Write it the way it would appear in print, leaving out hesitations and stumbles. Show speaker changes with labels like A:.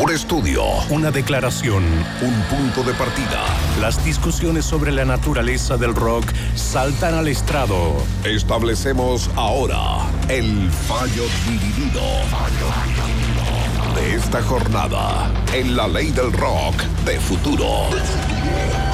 A: mejor estudio,
B: una declaración,
A: un punto de partida.
B: Las discusiones sobre la naturaleza del rock saltan al estrado.
A: Establecemos ahora el fallo dividido de esta jornada en la ley del rock de futuro.